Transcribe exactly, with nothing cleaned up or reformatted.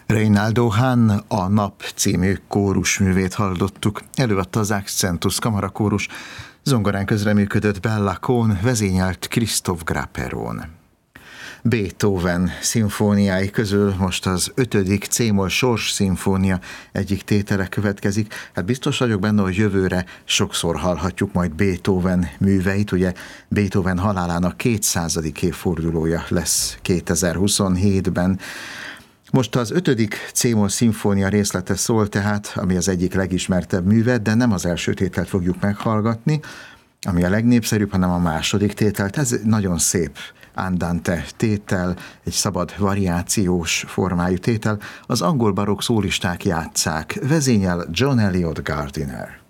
Reynaldo Hahn a Nap című kórusművét hallottuk. Előadta az Accentus kamarakórus, zongorán közreműködött Bella Kohn, vezényelt Christoph Grapperon. Beethoven szimfóniái közül most az ötödik C-moll Sors szimfónia egyik tétele következik. Hát biztos vagyok benne, hogy jövőre sokszor hallhatjuk majd Beethoven műveit. Ugye Beethoven halálának kétszázadik évfordulója lesz kétezer-huszonhétben. Most az ötödik C-moll szimfónia részlete szól tehát, ami az egyik legismertebb műve, de nem az első tételt fogjuk meghallgatni, ami a legnépszerűbb, hanem a második tételt. Ez nagyon szép andante tétel, egy szabad variációs formájú tétel. Az angol barokk szólisták játsszák, vezényel John Eliot Gardiner.